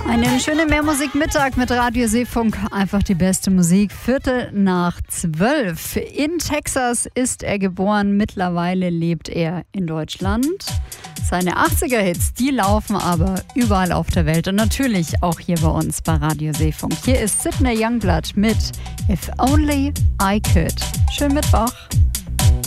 Einen schönen Mehrmusikmittag mit Radio Seefunk. Einfach die beste Musik. 11:45. In Texas ist er geboren. Mittlerweile lebt er in Deutschland. Seine 80er-Hits, die laufen aber überall auf der Welt und natürlich auch hier bei uns bei Radio Seefunk. Hier ist Sydney Youngblood mit If Only I Could. Schönen Mittwoch.